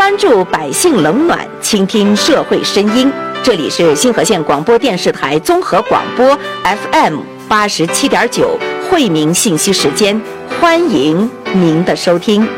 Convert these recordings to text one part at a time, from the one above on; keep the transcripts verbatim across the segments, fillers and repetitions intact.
关注百姓冷暖，倾听社会声音。这里是星河县广播电视台综合广播 F M 八十七点九惠民信息时间，欢迎您的收听。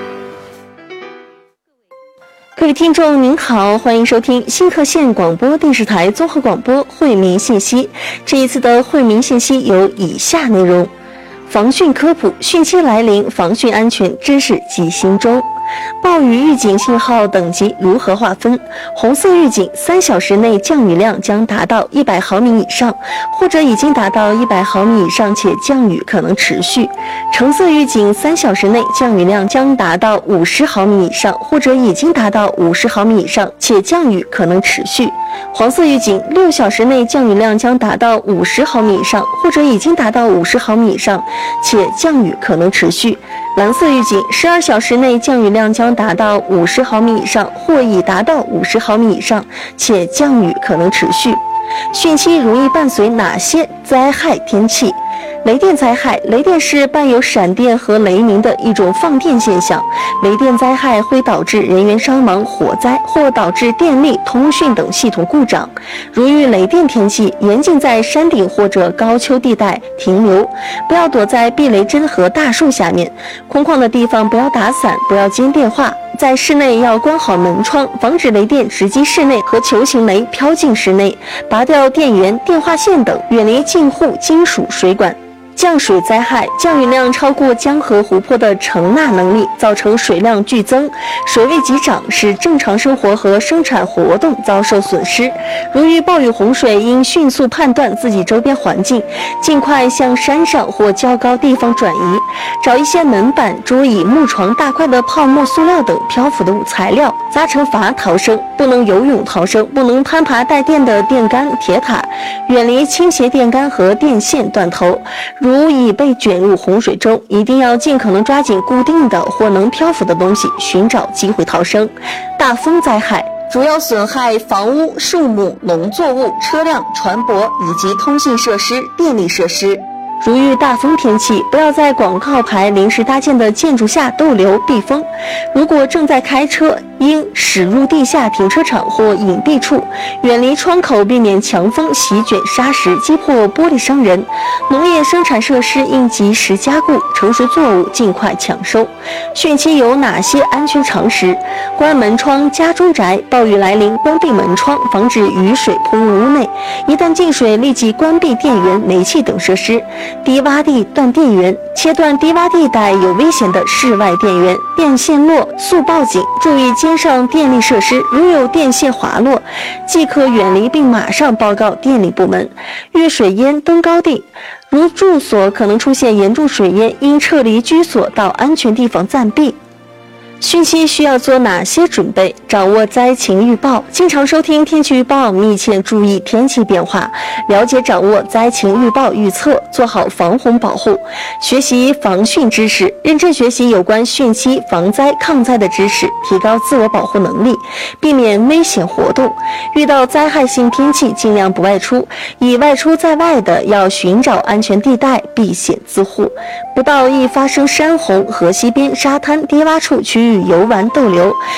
各位听众您好，欢迎收听星河县广播电视台综合广播惠民信息。这一次的惠民信息有以下内容：防汛科普，汛期来临，防汛安全知识记心中。暴雨预警信号等级如何划分？红色预警三小时内降雨量将达到一百毫米以上，或者已经达到一百毫米以上且降雨可能持续。橙色预警三小时内降雨量将达到五十毫米以上，或者已经达到五十毫米以上且降雨可能持续。黄色预警六小时内降雨量将达到五十毫米以上，或者已经达到五十毫米以上且降雨可能持续。蓝色预警十二小时内降雨量将达到五十毫米以上，或已达到五十毫米以上且降雨可能持续。汛期容易伴随哪些灾害天气？雷电灾害，雷电是伴有闪电和雷鸣的一种放电现象。雷电灾害会导致人员伤亡、火灾，或导致电力、通讯等系统故障。如遇雷电天气，严禁在山顶或者高丘地带停留，不要躲在避雷针和大树下面。空旷的地方不要打伞，不要接电话。在室内要关好门窗，防止雷电直击室内和球形雷飘进室内，拔掉电源、电话线等，远离近户金属水管。降水灾害，降雨量超过江河湖泊的承纳能力，造成水量剧增，水位急涨，使正常生活和生产活动遭受损失。如遇暴雨洪水，应迅速判断自己周边环境，尽快向山上或较高地方转移，找一些门板、桌椅、木床、大块的泡沫、塑料等漂浮的材料，扎成筏逃生。不能游泳逃生，不能攀爬带电的电杆、铁塔，远离倾斜电杆和电线断头。如已被卷入洪水中，一定要尽可能抓紧固定的或能漂浮的东西，寻找机会逃生。大风灾害主要损害房屋、树木、农作物、车辆、船舶以及通信设施、电力设施。如遇大风天气，不要在广告牌临时搭建的建筑下逗留避风。如果正在开车，应驶入地下停车场或隐蔽处，远离窗口，避免强风席卷砂石，击破玻璃伤人。农业生产设施应及时加固，成熟作物尽快抢收。汛期有哪些安全常识？关门窗，家中宅，暴雨来临，关闭门窗，防止雨水扑入屋内。一旦进水，立即关闭电源、煤气等设施。低洼地断电源，切断低洼地带有危险的室外电源，电线落速报警，注意肩上电力设施，如有电线滑落，即可远离并马上报告电力部门。遇水淹登高地，如住所可能出现严重水淹，应撤离居所到安全地方暂避。汛期需要做哪些准备？掌握灾情预报，经常收听天气预报，密切注意天气变化，了解掌握灾情预报预测，做好防洪保护。学习防汛知识，认真学习有关汛期防灾抗灾的知识，提高自我保护能力，避免危险活动。遇到灾害性天气，尽量不外出，已外出在外的要寻找安全地带，避险自护。不到易发生山洪、河溪边、沙滩、低洼处区域游玩逗留，